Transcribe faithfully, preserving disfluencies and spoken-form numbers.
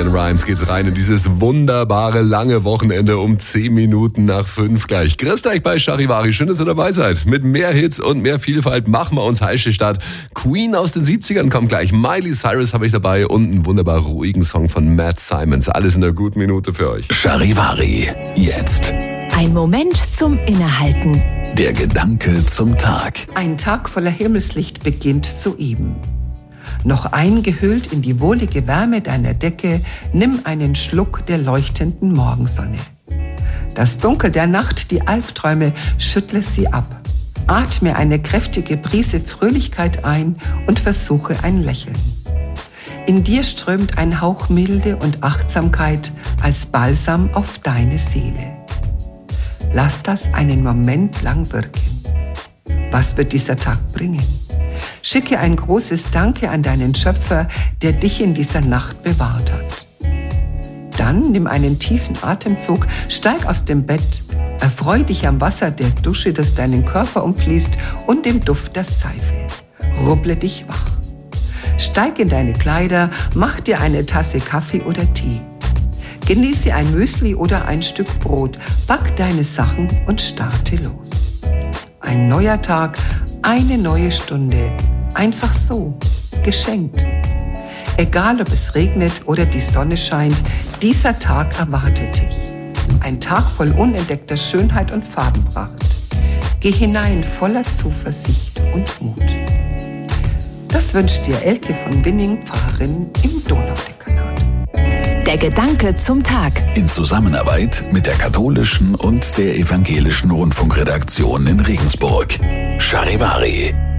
Leanne Rimes geht's rein in dieses wunderbare lange Wochenende um zehn Minuten nach fünf gleich. Grüßt euch bei Charivari, schön, dass ihr dabei seid. Mit mehr Hits und mehr Vielfalt machen wir uns heiß Start. Queen aus den siebzigern kommt gleich, Miley Cyrus habe ich dabei und einen wunderbar ruhigen Song von Matt Simons. Alles in der guten Minute für euch. Charivari, jetzt. Ein Moment zum Innehalten. Der Gedanke zum Tag. Ein Tag voller Himmelslicht beginnt soeben. Noch eingehüllt in die wohlige Wärme deiner Decke, nimm einen Schluck der leuchtenden Morgensonne. Das Dunkel der Nacht, die Albträume, schüttle sie ab. Atme eine kräftige Prise Fröhlichkeit ein und versuche ein Lächeln. In dir strömt ein Hauch Milde und Achtsamkeit als Balsam auf deine Seele. Lass das einen Moment lang wirken. Was wird dieser Tag bringen? Schicke ein großes Danke an deinen Schöpfer, der dich in dieser Nacht bewahrt hat. Dann nimm einen tiefen Atemzug, steig aus dem Bett, erfreu dich am Wasser der Dusche, das deinen Körper umfließt und dem Duft der Seife. Rubble dich wach. Steig in deine Kleider, mach dir eine Tasse Kaffee oder Tee. Genieße ein Müsli oder ein Stück Brot, pack deine Sachen und starte los. Ein neuer Tag, eine neue Stunde, einfach so, geschenkt. Egal ob es regnet oder die Sonne scheint, dieser Tag erwartet dich. Ein Tag voll unentdeckter Schönheit und Farbenpracht. Geh hinein voller Zuversicht und Mut. Das wünscht dir Elke von Winning, Pfarrerin im Donaudekanat. Der Gedanke zum Tag. In Zusammenarbeit mit der katholischen und der evangelischen Rundfunkredaktion in Regensburg. Charivari.